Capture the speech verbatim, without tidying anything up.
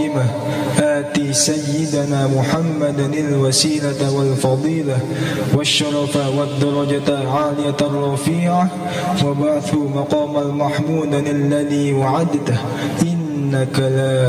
قائمة آتي سيدنا محمدا الوسيلة والفضيلة والشرف والدرجة العالية الرفيعة وبعثه مقام المحمود الذي وعدته إنك لا